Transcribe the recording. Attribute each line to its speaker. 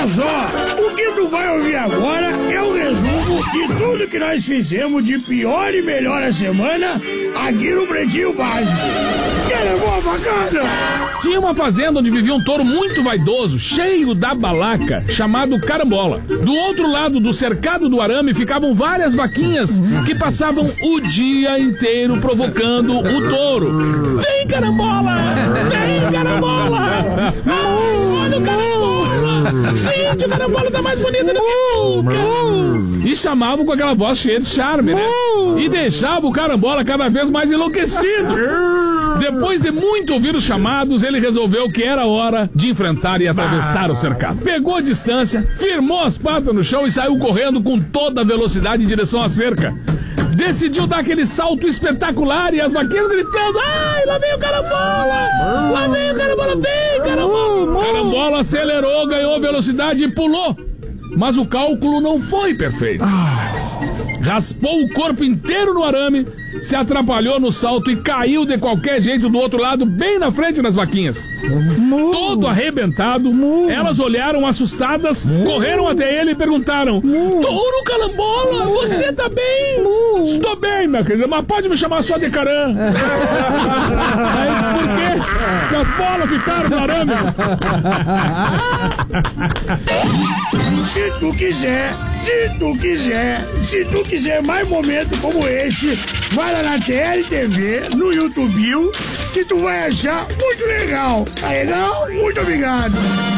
Speaker 1: Olha só, o que tu vai ouvir agora é um resumo de tudo que nós fizemos de pior e melhor a semana aqui no Pretinho Básico. Quer boa facada?
Speaker 2: Tinha uma fazenda onde vivia um touro muito vaidoso, cheio da balaca, chamado Carambola. Do outro lado do cercado do arame ficavam várias vaquinhas que passavam o dia inteiro provocando o touro. Vem, Carambola! Vem, Carambola! Olha o Carambola! Gente, o Carambola tá mais bonito do que nunca! E chamavam com aquela voz cheia de charme, né? E deixava o Carambola cada vez mais enlouquecido. Depois de muito ouvir os chamados, ele resolveu que era hora de enfrentar e atravessar o cercado. Pegou a distância, firmou as patas no chão e saiu correndo com toda a velocidade em direção à cerca. Decidiu dar aquele salto espetacular e as vaquinhas gritando: ai, lá vem o Carambola! Lá vem o Carambola, vem, Carambola! Carambola acelerou, ganhou velocidade e pulou. Mas o cálculo não foi perfeito. Raspou o corpo inteiro no arame, se atrapalhou no salto e caiu de qualquer jeito do outro lado, bem na frente das vaquinhas. Todo arrebentado, elas olharam assustadas, correram até ele e perguntaram: Touro Carambola, você tá bem? Estou bem, minha querida, mas pode me chamar só de Caram. Por quê? Porque as bolas ficaram no arame.
Speaker 1: Se tu quiser mais momentos como esse, vai lá na TLTV, no YouTube, que tu vai achar muito legal. Tá legal? Muito obrigado.